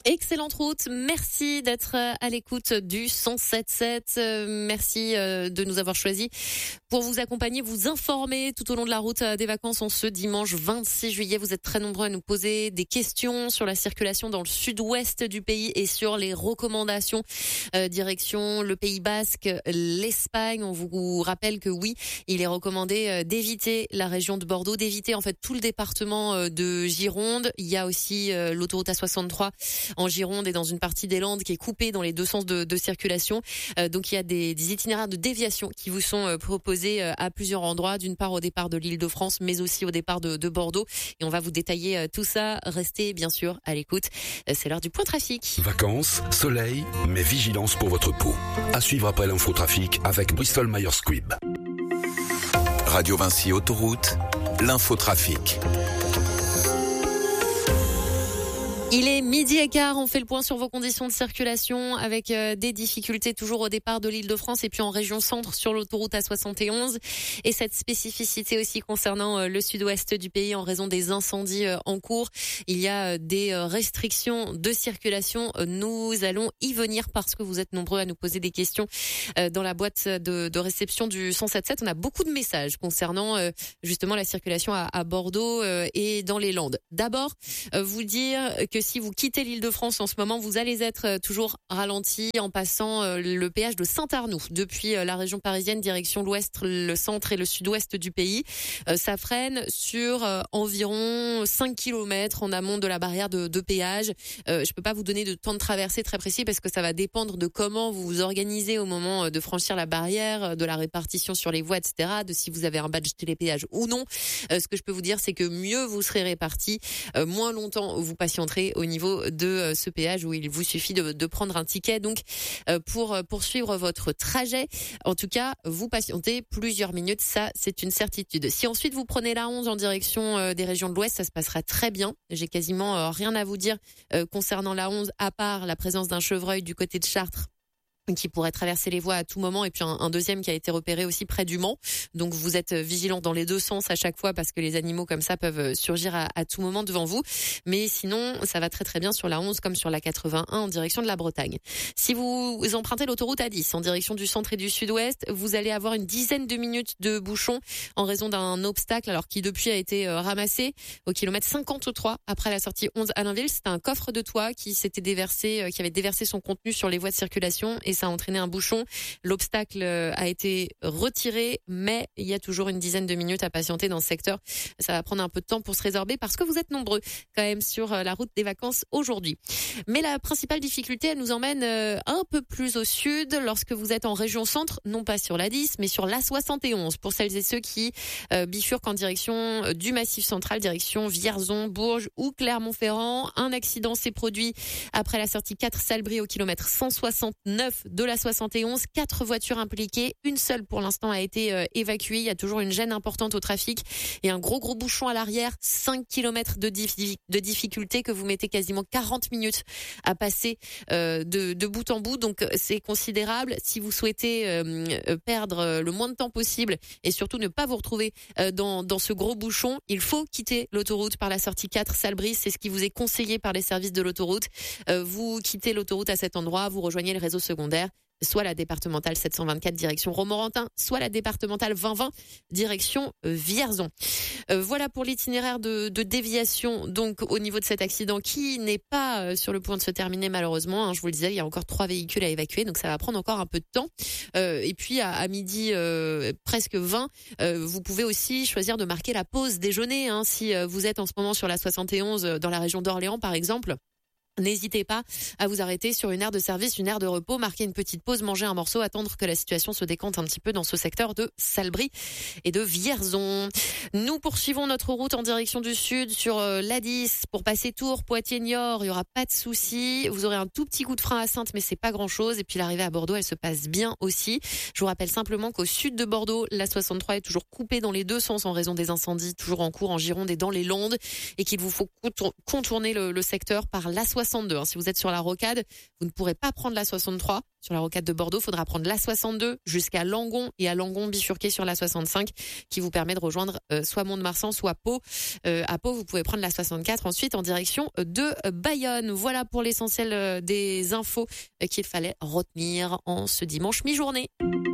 Excellente route. Merci d'être à l'écoute du 107.7. Merci de nous avoir choisis pour vous accompagner, vous informer tout au long de la route des vacances en ce dimanche 26 juillet. Vous êtes très nombreux à nous poser des questions sur la circulation dans le sud-ouest du pays et sur les recommandations direction le Pays Basque, l'Espagne. On vous rappelle que oui, il est recommandé d'éviter la région de Bordeaux, d'éviter en fait tout le département de Gironde. Il y a aussi l'autoroute A63 en Gironde et dans une partie des Landes qui est coupée dans les deux sens de circulation. Donc il y a des itinéraires de déviation qui vous sont proposés à plusieurs endroits, d'une part au départ de l'Île-de-France, mais aussi au départ de Bordeaux. Et on va vous détailler tout ça. Restez bien sûr à l'écoute. C'est l'heure du point trafic. Vacances, soleil, mais vigilance pour votre peau. À suivre après l'infotrafic avec Bristol Myers Squibb. Radio Vinci Autoroute, l'infotrafic. Il est 12h15, on fait le point sur vos conditions de circulation avec des difficultés toujours au départ de l'Île-de-France et puis en région centre sur l'autoroute A71 et cette spécificité aussi concernant le sud-ouest du pays en raison des incendies en cours. Il y a des restrictions de circulation. Nous allons y venir parce que vous êtes nombreux à nous poser des questions dans la boîte de réception du 107.7. On a beaucoup de messages concernant justement la circulation à Bordeaux et dans les Landes. D'abord, vous dire que si vous quittez l'Île-de-France en ce moment, vous allez être toujours ralenti en passant le péage de Saint-Arnoux depuis la région parisienne direction l'ouest, le centre et le sud-ouest du pays. Ça freine sur environ 5 km en amont de la barrière de péage. Je peux pas vous donner de temps de traversée très précis parce que ça va dépendre de comment vous vous organisez au moment de franchir la barrière, de la répartition sur les voies, etc., de si vous avez un badge télépéage ou non. Ce que je peux vous dire, c'est que mieux vous serez répartis, moins longtemps vous patienterez au niveau de ce péage où il vous suffit de prendre un ticket donc pour poursuivre votre trajet. En tout cas, vous patientez plusieurs minutes, ça c'est une certitude. Si ensuite vous prenez la 11 en direction des régions de l'Ouest, ça se passera très bien. J'ai quasiment rien à vous dire concernant la 11 à part la présence d'un chevreuil du côté de Chartres qui pourrait traverser les voies à tout moment et puis un deuxième qui a été repéré aussi près du Mans. Donc vous êtes vigilant dans les deux sens à chaque fois parce que les animaux comme ça peuvent surgir à tout moment devant vous. Mais sinon, ça va très très bien sur la 11 comme sur la 81 en direction de la Bretagne. Si vous empruntez l'autoroute A10 en direction du centre et du sud-ouest, vous allez avoir une dizaine de minutes de bouchon en raison d'un obstacle alors qui depuis a été ramassé au kilomètre 53 après la sortie 11 Allainville. C'était un coffre de toit qui s'était déversé, qui avait déversé son contenu sur les voies de circulation et ça a entraîné un bouchon. L'obstacle a été retiré, mais il y a toujours une dizaine de minutes à patienter dans ce secteur. Ça va prendre un peu de temps pour se résorber parce que vous êtes nombreux quand même sur la route des vacances aujourd'hui. Mais la principale difficulté, elle nous emmène un peu plus au sud lorsque vous êtes en région centre, non pas sur la 10, mais sur la 71. Pour celles et ceux qui bifurquent en direction du Massif central, direction Vierzon, Bourges ou Clermont-Ferrand. Un accident s'est produit après la sortie 4 Salbris au kilomètre 169 de la 71, 4 voitures impliquées, une seule pour l'instant a été évacuée. Il y a toujours une gêne importante au trafic et un gros bouchon à l'arrière, 5 km de difficulté que vous mettez quasiment 40 minutes à passer de bout en bout. Donc c'est considérable. Si vous souhaitez perdre le moins de temps possible et surtout ne pas vous retrouver dans ce gros bouchon, il faut quitter l'autoroute par la sortie 4 Salbris. C'est ce qui vous est conseillé par les services de l'autoroute. Vous quittez l'autoroute à cet endroit, vous rejoignez le réseau secondaire, soit la départementale 724 direction Romorantin, soit la départementale 2020 direction Vierzon. Voilà pour l'itinéraire de déviation donc au niveau de cet accident qui n'est pas sur le point de se terminer malheureusement. Je vous le disais, il y a encore 3 véhicules à évacuer, donc ça va prendre encore un peu de temps. Et puis à midi presque 20, vous pouvez aussi choisir de marquer la pause déjeuner si vous êtes en ce moment sur la 71 dans la région d'Orléans par exemple. N'hésitez pas à vous arrêter sur une aire de service, une aire de repos, marquer une petite pause, manger un morceau, attendre que la situation se décante un petit peu dans ce secteur de Salbris et de Vierzon. Nous poursuivons notre route en direction du sud sur l'A10 pour passer Tours, Poitiers-Niort. Il y aura pas de souci. Vous aurez un tout petit coup de frein à Saintes, mais c'est pas grand chose. Et puis l'arrivée à Bordeaux, elle se passe bien aussi. Je vous rappelle simplement qu'au sud de Bordeaux, la 63 est toujours coupée dans les deux sens en raison des incendies toujours en cours en Gironde et dans les Landes et qu'il vous faut contourner le secteur par la 63 62. Si vous êtes sur la rocade, vous ne pourrez pas prendre la 63. Sur la rocade de Bordeaux, il faudra prendre la 62 jusqu'à Langon et à Langon bifurquer sur la 65 qui vous permet de rejoindre soit Mont-de-Marsan, soit Pau. À Pau, vous pouvez prendre la 64 ensuite en direction de Bayonne. Voilà pour l'essentiel des infos qu'il fallait retenir en ce dimanche mi-journée.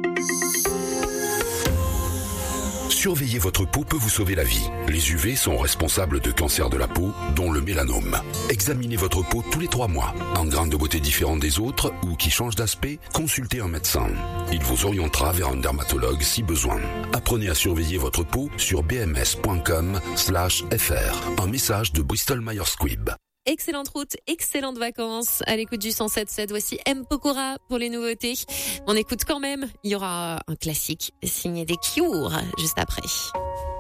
Surveiller votre peau peut vous sauver la vie. Les UV sont responsables de cancers de la peau, dont le mélanome. Examinez votre peau tous les 3 mois. Un grain de beauté différent des autres ou qui change d'aspect, consultez un médecin. Il vous orientera vers un dermatologue si besoin. Apprenez à surveiller votre peau sur bms.com/fr. Un message de Bristol Myers Squibb. Excellente route, excellentes vacances à l'écoute du 107.7. Voici M. Pokora pour les nouveautés. On écoute quand même, il y aura un classique signé des Cure juste après.